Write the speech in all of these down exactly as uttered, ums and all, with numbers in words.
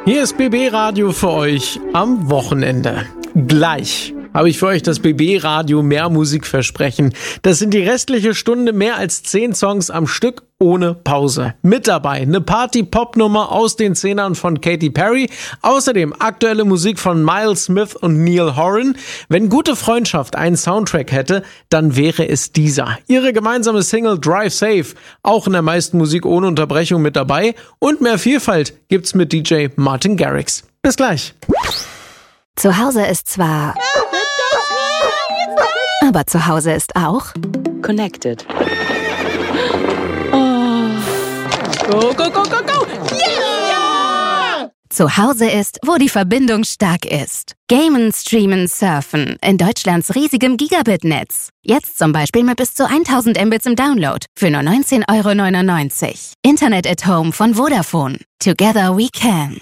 Hier ist B B Radio für euch am Wochenende. Gleich habe ich für euch das B B Radio Mehr Musikversprechen. Das sind die restliche Stunde mehr als zehn Songs am Stück ohne Pause. Mit dabei eine Party-Pop-Nummer aus den Zehnern von Katy Perry. Außerdem aktuelle Musik von Miles Smith und Neil Horan. Wenn gute Freundschaft einen Soundtrack hätte, dann wäre es dieser. Ihre gemeinsame Single Drive Safe, auch in der meisten Musik ohne Unterbrechung mit dabei. Und mehr Vielfalt gibt's mit D J Martin Garrix. Bis gleich. Zu Hause ist zwar... aber zu Hause ist auch... Connected. Go, go, go, go, go! Yeah! Zu Hause ist, wo die Verbindung stark ist. Gamen, streamen, surfen. In Deutschlands riesigem Gigabit-Netz. Jetzt zum Beispiel mit bis zu tausend Mbits im Download. Für nur neunzehn Euro neunundneunzig. Internet at Home von Vodafone. Together we can.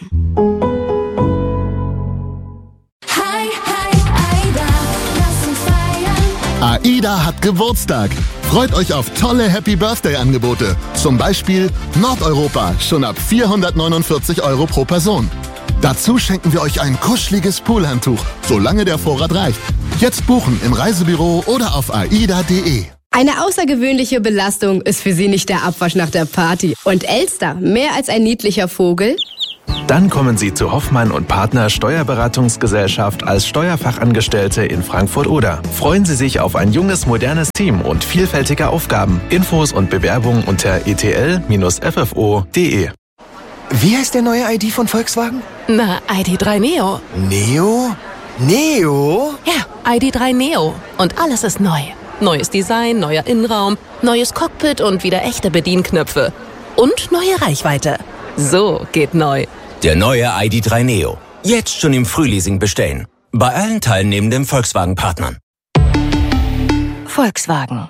AIDA hat Geburtstag. Freut euch auf tolle Happy-Birthday-Angebote. Zum Beispiel Nordeuropa, schon ab vierhundertneunundvierzig Euro pro Person. Dazu schenken wir euch ein kuscheliges Poolhandtuch, solange der Vorrat reicht. Jetzt buchen im Reisebüro oder auf aida punkt de. Eine außergewöhnliche Belastung ist für Sie nicht der Abwasch nach der Party. Und Elster, mehr als ein niedlicher Vogel? Dann kommen Sie zu Hoffmann und Partner Steuerberatungsgesellschaft als Steuerfachangestellte in Frankfurt-Oder. Freuen Sie sich auf ein junges, modernes Team und vielfältige Aufgaben. Infos und Bewerbungen unter e t l Bindestrich f f o punkt de. Wie heißt der neue I D von Volkswagen? Na, I D drei Neo. Neo? Neo? Ja, I D drei Neo. Und alles ist neu. Neues Design, neuer Innenraum, neues Cockpit und wieder echte Bedienknöpfe. Und neue Reichweite. So geht neu. Der neue I D drei Neo. Jetzt schon im Frühleasing bestellen. Bei allen teilnehmenden Volkswagen-Partnern. Volkswagen.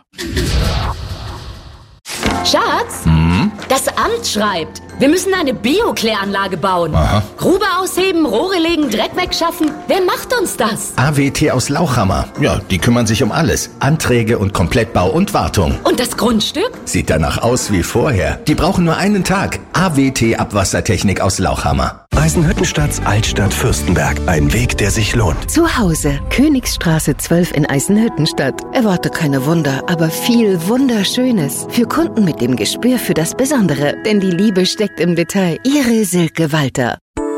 Schatz, Hm? das Amt schreibt, wir müssen eine Biokläranlage bauen. Aha. Grube ausheben, Rohre legen, Dreck wegschaffen. Wer macht uns das? A W T aus Lauchhammer. Ja, die kümmern sich um alles. Anträge und Komplettbau und Wartung. Und das Grundstück? Sieht danach aus wie vorher. Die brauchen nur einen Tag. A W T Abwassertechnik aus Lauchhammer. Eisenhüttenstadts Altstadt Fürstenberg. Ein Weg, der sich lohnt. Zu Hause. Königsstraße zwölf in Eisenhüttenstadt. Erwarte keine Wunder, aber viel Wunderschönes. Für Kunden mit dem Gespür für das Besondere. Denn die Liebe steckt im Detail. Ihre Silke Walter.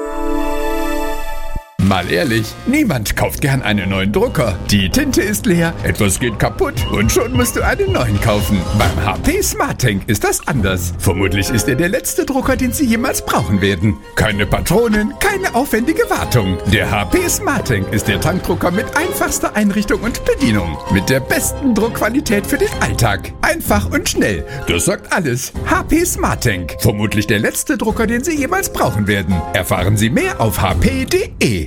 Mal ehrlich, niemand kauft gern einen neuen Drucker. Die Tinte ist leer, etwas geht kaputt und schon musst du einen neuen kaufen. Beim H P SmartTank ist das anders. Vermutlich ist er der letzte Drucker, den Sie jemals brauchen werden. Keine Patronen, keine aufwendige Wartung. Der H P SmartTank ist der Tankdrucker mit einfachster Einrichtung und Bedienung. Mit der besten Druckqualität für den Alltag. Einfach und schnell. Das sagt alles. H P SmartTank. Vermutlich der letzte Drucker, den Sie jemals brauchen werden. Erfahren Sie mehr auf h p punkt de.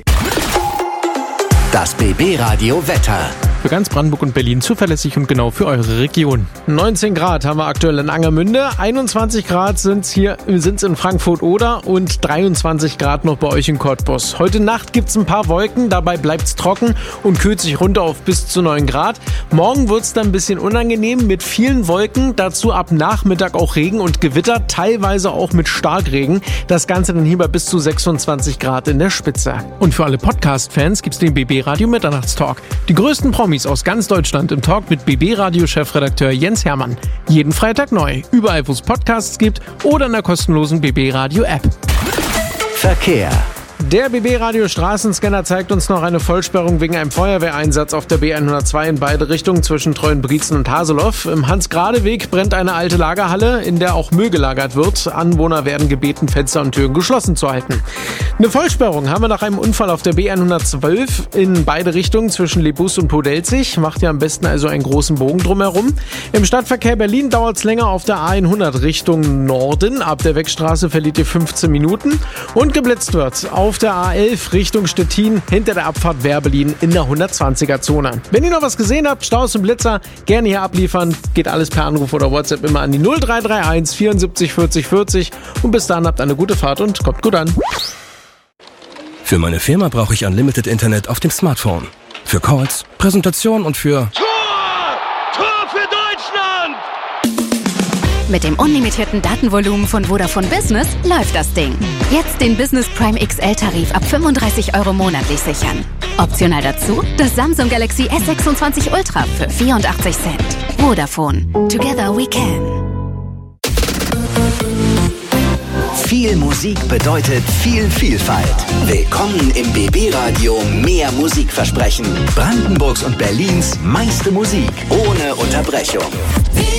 Das B B Radio Wetter. Für ganz Brandenburg und Berlin zuverlässig und genau für eure Region. neunzehn Grad haben wir aktuell in Angermünde, einundzwanzig Grad sind's hier sind's in Frankfurt-Oder und dreiundzwanzig Grad noch bei euch in Cottbus. Heute Nacht gibt's ein paar Wolken, dabei bleibt's trocken und kühlt sich runter auf bis zu neun Grad. Morgen wird's dann ein bisschen unangenehm mit vielen Wolken, dazu ab Nachmittag auch Regen und Gewitter, teilweise auch mit Starkregen. Das Ganze dann hier bei bis zu sechsundzwanzig Grad in der Spitze. Und für alle Podcast-Fans gibt's den B B Radio Mitternachtstalk. Die größten Promis aus ganz Deutschland im Talk mit B B Radio-Chefredakteur Jens Hermann. Jeden Freitag neu, überall wo es Podcasts gibt oder in der kostenlosen B B Radio App. Verkehr. Der B B Radio Straßenscanner zeigt uns noch eine Vollsperrung wegen einem Feuerwehreinsatz auf der B hundertzwei in beide Richtungen zwischen Treuenbrietzen und Haseloff. Im Hans-Grade-Weg brennt eine alte Lagerhalle, in der auch Müll gelagert wird. Anwohner werden gebeten, Fenster und Türen geschlossen zu halten. Eine Vollsperrung haben wir nach einem Unfall auf der B hundertzwölf in beide Richtungen zwischen Lebus und Podelzig. Macht ihr am besten also einen großen Bogen drumherum. Im Stadtverkehr Berlin dauert es länger auf der A hundert Richtung Norden. Ab der Wegstraße verliert ihr fünfzehn Minuten. Und geblitzt wird auf der A elf Richtung Stettin hinter der Abfahrt Werbelin in der hundertzwanziger Zone. Wenn ihr noch was gesehen habt, Staus und Blitzer, gerne hier abliefern. Geht alles per Anruf oder WhatsApp immer an die null drei drei eins vierundsiebzig vierzig vierzig. Und bis dahin habt eine gute Fahrt und kommt gut an. Für meine Firma brauche ich Unlimited Internet auf dem Smartphone. Für Calls, Präsentation und für... Tor! Tor für Deutschland! Mit dem unlimitierten Datenvolumen von Vodafone Business läuft das Ding. Jetzt den Business Prime X L-Tarif ab fünfunddreißig Euro monatlich sichern. Optional dazu das Samsung Galaxy S sechsundzwanzig Ultra für vierundachtzig Cent. Vodafone. Together we can. Viel Musik bedeutet viel Vielfalt. Willkommen im B B-Radio Mehr Musikversprechen. Brandenburgs und Berlins meiste Musik ohne Unterbrechung.